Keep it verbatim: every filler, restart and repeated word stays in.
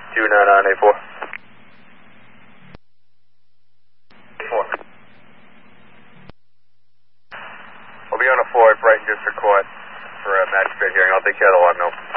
two nine nine eight four. four. We'll be on a four at Brighton District Court for a magistrate hearing. I'll take care of the log now.